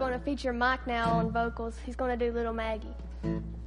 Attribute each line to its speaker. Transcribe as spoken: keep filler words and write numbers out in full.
Speaker 1: going to feature Mike now on vocals. He's going to do Little Maggie.